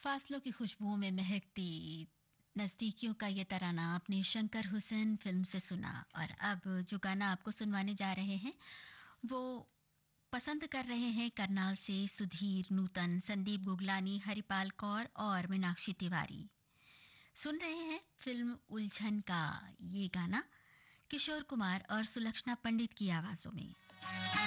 फासलों की खुशबुओं में महकती नज़दीकियों का ये तराना आपने शंकर हुसैन फ़िल्म से सुना। और अब जो गाना आपको सुनवाने जा रहे हैं, वो पसंद कर रहे हैं करनाल से सुधीर नूतन, संदीप गुगलानी, हरिपाल कौर और मीनाक्षी तिवारी। सुन रहे हैं फ़िल्म उलझन का ये गाना किशोर कुमार और सुलक्षणा पंडित की आवाज़ों में।